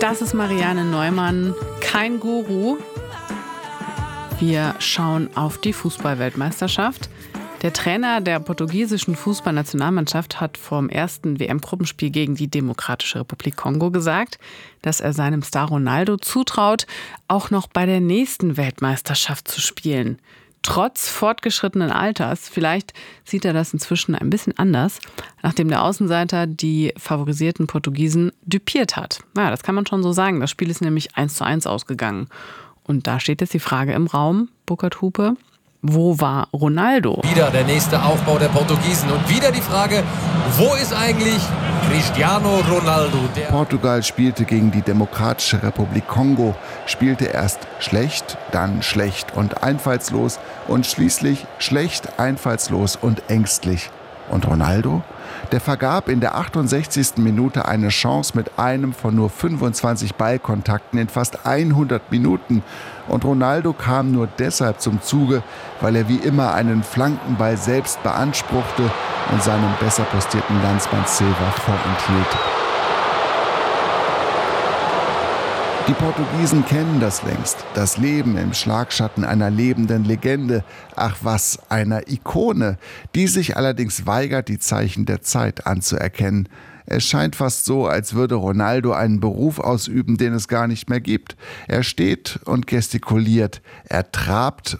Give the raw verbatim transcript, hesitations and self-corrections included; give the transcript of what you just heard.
Das ist Marianne Neumann, kein Guru. Wir schauen auf die Fußball-Weltmeisterschaft. Der Trainer der portugiesischen Fußballnationalmannschaft hat vom ersten W M-Gruppenspiel gegen die Demokratische Republik Kongo gesagt, dass er seinem Star Ronaldo zutraut, auch noch bei der nächsten Weltmeisterschaft zu spielen. Trotz fortgeschrittenen Alters, vielleicht sieht er das inzwischen ein bisschen anders, nachdem der Außenseiter die favorisierten Portugiesen düpiert hat. Ja, das kann man schon so sagen. Das Spiel ist nämlich eins zu eins ausgegangen. Und da steht jetzt die Frage im Raum, Burkhard Hupe, wo war Ronaldo? Wieder der nächste Aufbau der Portugiesen und wieder die Frage, wo ist eigentlich Cristiano Ronaldo? Der Portugal spielte gegen die Demokratische Republik Kongo, spielte erst schlecht, dann schlecht und einfallslos und schließlich schlecht, einfallslos und ängstlich. Und Ronaldo? Der vergab in der achtundsechzigsten Minute eine Chance mit einem von nur fünfundzwanzig Ballkontakten in fast hundert Minuten. Und Ronaldo kam nur deshalb zum Zuge, weil er wie immer einen Flankenball selbst beanspruchte und seinem besser postierten Landsmann Silva vorenthielt. Die Portugiesen kennen das längst, das Leben im Schlagschatten einer lebenden Legende, ach was, einer Ikone, die sich allerdings weigert, die Zeichen der Zeit anzuerkennen. Es scheint fast so, als würde Ronaldo einen Beruf ausüben, den es gar nicht mehr gibt. Er steht und gestikuliert, er trabt